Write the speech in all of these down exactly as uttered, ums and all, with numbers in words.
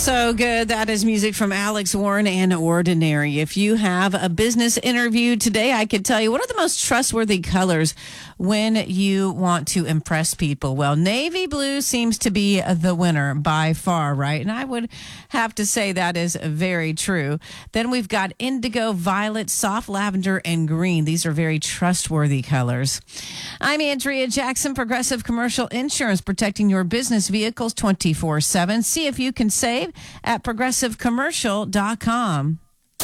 So good. That is music from Alex Warren and Ordinary. If you have a business interview today, I could tell you what are the most trustworthy colors when you want to impress people. Well, navy blue seems to be the winner by far, right? And I would have to say that is very true. Then we've got indigo, violet, soft lavender, and green. These are very trustworthy colors. I'm Andrea Jackson, Progressive Commercial Insurance, protecting your business vehicles twenty-four seven. See if you can save at progressive commercial dot com.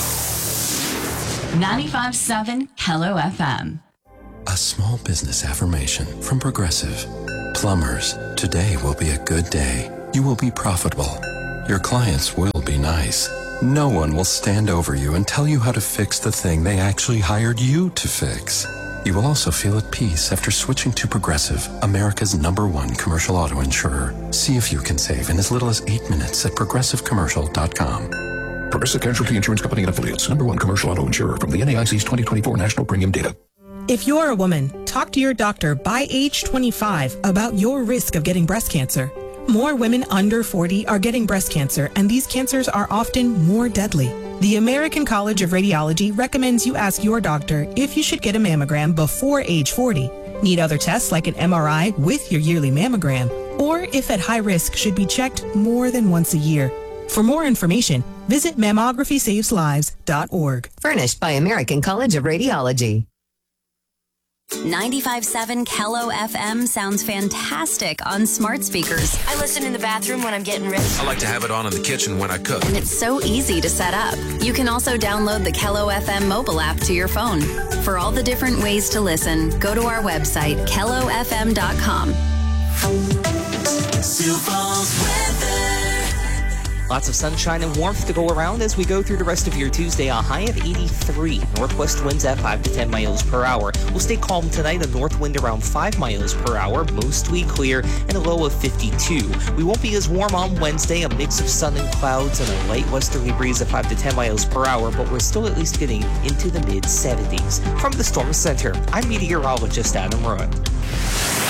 ninety-five point seven Hello F M. A small business affirmation from Progressive. Plumbers, today will be a good day. You will be profitable. Your clients will be nice. No one will stand over you and tell you how to fix the thing they actually hired you to fix. You will also feel at peace after switching to Progressive, America's number one commercial auto insurer. See if you can save in as little as eight minutes at progressive commercial dot com. Progressive Casualty Insurance Company and Affiliates, number one commercial auto insurer from the N A I C's twenty twenty-four National Premium Data. If you're a woman, talk to your doctor by age twenty-five about your risk of getting breast cancer. More women under forty are getting breast cancer, and these cancers are often more deadly. The American College of Radiology recommends you ask your doctor if you should get a mammogram before age forty, need other tests like an M R I with your yearly mammogram, or if at high risk should be checked more than once a year. For more information, visit mammography saves lives dot org. Furnished by American College of Radiology. ninety-five point seven Hello F M sounds fantastic on smart speakers. I listen in the bathroom when I'm getting ready. I like to have it on in the kitchen when I cook. And it's so easy to set up. You can also download the Hello F M mobile app to your phone. For all the different ways to listen, go to our website, hello f m dot com. Sioux Falls weather. Lots of sunshine and warmth to go around as we go through the rest of your Tuesday. A high of eighty-three. Northwest winds at five to ten miles per hour. We'll stay calm tonight. A north wind around five miles per hour. Mostly clear and a low of fifty-two. We won't be as warm on Wednesday. A mix of sun and clouds and a light westerly breeze at five to ten miles per hour. But we're still at least getting into the mid seventies. From the Storm Center, I'm meteorologist Adam Rowan.